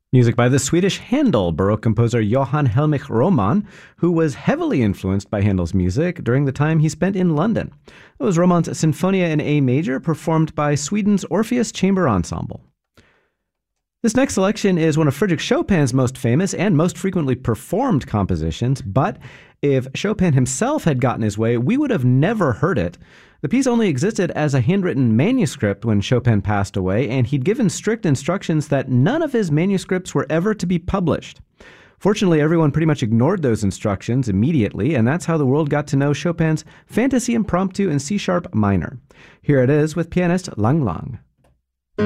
Music by the Swedish Handel, Baroque composer Johann Helmich Roman, who was heavily influenced by Handel's music during the time he spent in London. It was Roman's Sinfonia in A major, performed by Sweden's Orpheus Chamber Ensemble. This next selection is one of Frédéric Chopin's most famous and most frequently performed compositions, but if Chopin himself had gotten his way, we would have never heard it. The piece only existed as a handwritten manuscript when Chopin passed away, and he'd given strict instructions that none of his manuscripts were ever to be published. Fortunately, everyone pretty much ignored those instructions immediately, and that's how the world got to know Chopin's Fantasy Impromptu in C-sharp minor. Here it is with pianist Lang Lang.